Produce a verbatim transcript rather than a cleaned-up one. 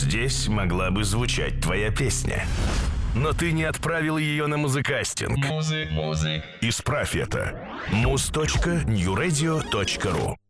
здесь могла бы звучать твоя песня. Но ты не отправил ее на музыкастинг. Музык, музык. Исправь это. муз точка ньюрадио точка ру